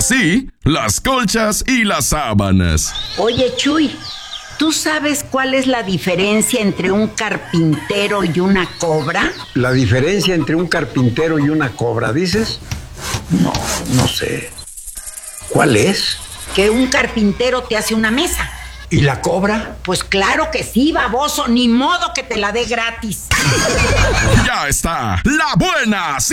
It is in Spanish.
así las colchas y las sábanas. Oye, Chuy, ¿tú sabes cuál es la diferencia entre un carpintero y una cobra? ¿La diferencia entre un carpintero y una cobra, dices? No sé. ¿Cuál es? Que un carpintero te hace una mesa. ¿Y la cobra? Pues claro que sí, baboso, ni modo que te la dé gratis. Ya está la buena